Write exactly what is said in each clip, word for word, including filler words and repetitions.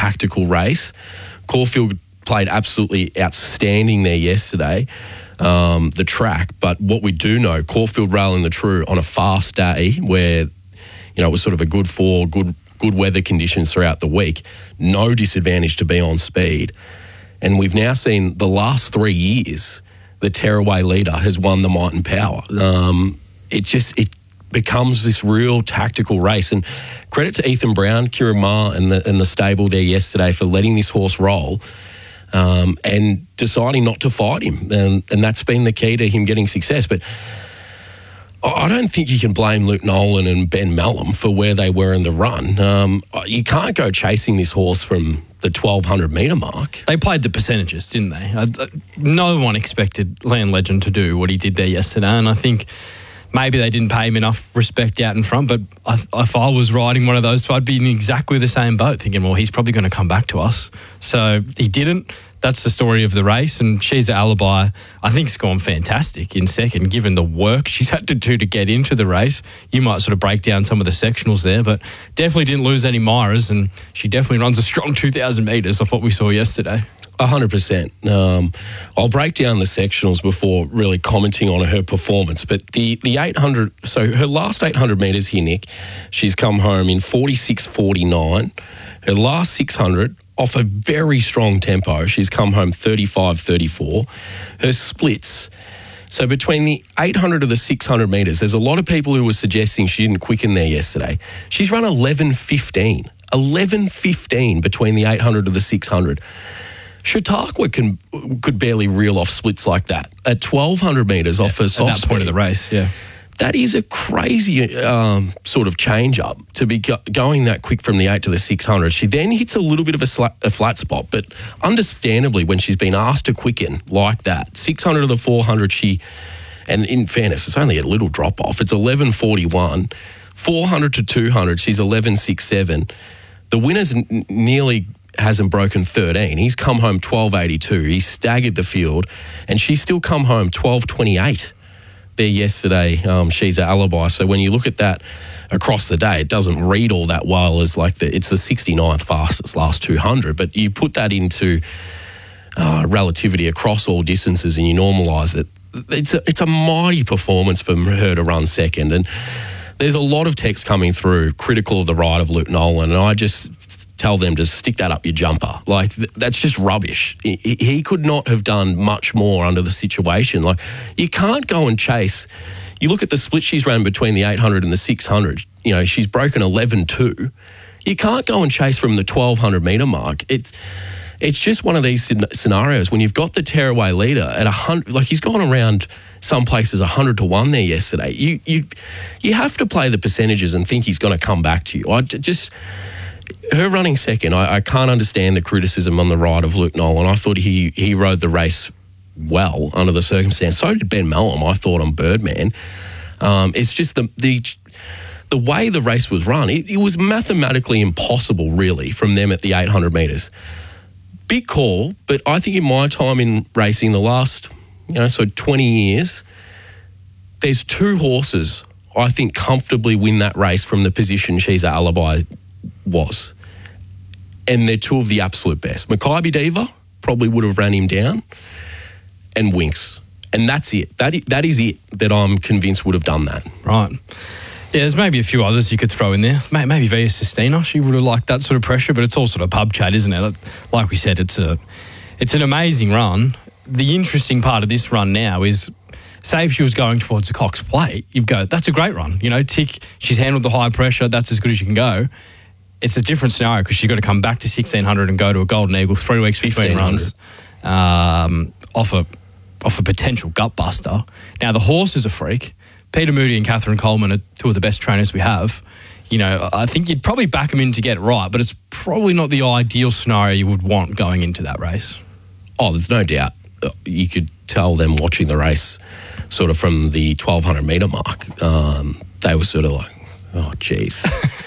tactical race. Caulfield played absolutely outstanding there yesterday, um, the track. But what we do know, Caulfield railing the true on a fast day where, you know, it was sort of a good four, good good weather conditions throughout the week, no disadvantage to be on speed. And we've now seen the last three years, the tearaway leader has won the might and power. Um, it just, it becomes this real tactical race. And credit to Ethan Brown, Kieran Maher and the, and the stable there yesterday for letting this horse roll um, and deciding not to fight him. And, and that's been the key to him getting success. But I don't think you can blame Luke Nolan and Ben Melham for where they were in the run. Um, you can't go chasing this horse from the twelve hundred metre mark. They played the percentages, didn't they? I, no one expected Land Legend to do what he did there yesterday, and I think maybe they didn't pay him enough respect out in front, but I, if I was riding one of those two, I'd be in exactly the same boat, thinking, well, he's probably going to come back to us. So he didn't. That's the story of the race, and she's an alibi. I think has gone fantastic in second, given the work she's had to do to get into the race. You might sort of break down some of the sectionals there, but definitely didn't lose any Myras, and she definitely runs a strong two thousand metres off what we saw yesterday. A hundred percent. Um, I'll break down the sectionals before really commenting on her performance. But the the eight hundred, so her last eight hundred metres here, Nick, she's come home in forty-six forty-nine. Her last six hundred, off a very strong tempo, she's come home thirty-five thirty-four. Her splits, so between the eight hundred and the six hundred metres, there's a lot of people who were suggesting she didn't quicken there yesterday. She's run eleven fifteen. eleven fifteen between the eight hundred and the six hundred. Chautauqua can could barely reel off splits like that at twelve hundred metres yeah, off her soft at that speed. Point of the race, yeah. That is a crazy um, sort of change-up to be go- going that quick from the eight to the six hundred. She then hits a little bit of a, sla- a flat spot, but understandably, when she's been asked to quicken like that, six hundred to the four hundred, she, and in fairness, it's only a little drop-off. It's eleven forty-one. four hundred to two hundred, she's eleven sixty-seven. The winner's n- nearly hasn't broken thirteen. He's come home twelve eighty-two. He staggered the field, and she's still come home twelve twenty-eight. There yesterday, um, she's an alibi. So when you look at that across the day, it doesn't read all that well as like the, it's the sixty-ninth fastest last two hundred, but you put that into uh, relativity across all distances and you normalise it. It's a, it's a mighty performance for her to run second. And there's a lot of text coming through critical of the ride of Luke Nolan, and I just tell them to stick that up your jumper. Like, th- that's just rubbish. He, he could not have done much more under the situation. Like, you can't go and chase. You look at the split she's ran between the eight hundred and the six hundred. You know, she's broken eleven two. You can't go and chase from the twelve hundred metre mark. It's it's just one of these scenarios when you've got the tearaway leader at one hundred, like he's gone around some places one hundred to one there yesterday. You you you have to play the percentages and think he's going to come back to you. I just... Her running second, I, I can't understand the criticism on the ride of Luke Nolan. I thought he he rode the race well under the circumstance. So did Ben Melham, I thought, on Birdman. Um, it's just the the the way the race was run, it, it was mathematically impossible, really, from them at the eight hundred metres. Big call, but I think in my time in racing, the last, you know, so twenty years, there's two horses I think comfortably win that race from the position She's an Alibi was. And they're two of the absolute best. Makybe Diva probably would have ran him down, and Winks. And that's it. That is, that is it that I'm convinced would have done that. Right. Yeah, there's maybe a few others you could throw in there. Maybe Via Sistina, she would have liked that sort of pressure, but it's all sort of pub chat, isn't it? Like we said, it's a, it's an amazing run. The interesting part of this run now is, say if she was going towards the Cox Plate, you'd go, that's a great run. You know, tick, she's handled the high pressure, that's as good as you can go. It's a different scenario because she's got to come back to sixteen hundred and go to a Golden Eagle, three weeks between runs, um, off a off a potential gut buster. Now, the horse is a freak. Peter Moody and Catherine Coleman are two of the best trainers we have. You know, I think you'd probably back them in to get it right, but it's probably not the ideal scenario you would want going into that race. Oh, there's no doubt. You could tell them watching the race sort of from the twelve hundred metre mark. Um, they were sort of like, oh, geez.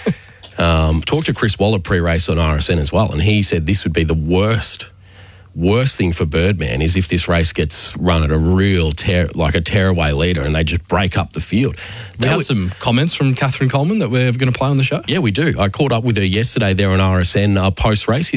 Um, talked to Chris Waller pre-race on R S N as well, and he said this would be the worst, worst thing for Birdman is if this race gets run at a real tear, like a tearaway leader, and they just break up the field. We had some comments from Catherine Coleman that we're going to play on the show. Yeah, we do. I caught up with her yesterday there on R S N uh, post-race.